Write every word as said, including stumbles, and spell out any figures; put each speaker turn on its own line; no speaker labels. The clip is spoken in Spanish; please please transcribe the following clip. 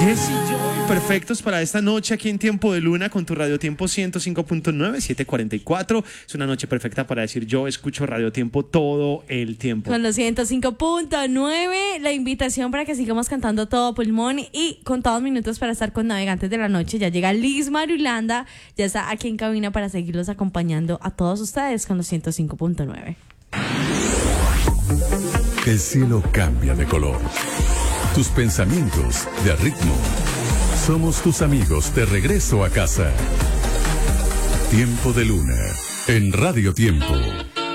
Jessy y yo, perfectos para esta noche aquí en Tiempo de Luna con tu Radio Tiempo ciento cinco punto nueve, setecientos cuarenta y cuatro. Es una noche perfecta para decir yo escucho Radio Tiempo todo el tiempo.
Con los ciento cinco punto nueve, la invitación para que sigamos cantando todo pulmón y contados minutos para estar con Navegantes de la Noche. Ya llega Liz Marulanda, ya está aquí en cabina para seguirlos acompañando a todos ustedes con los ciento cinco punto nueve.
El cielo cambia de color. Tus pensamientos de ritmo. Somos tus amigos de regreso a casa. Tiempo de Luna en Radio Tiempo.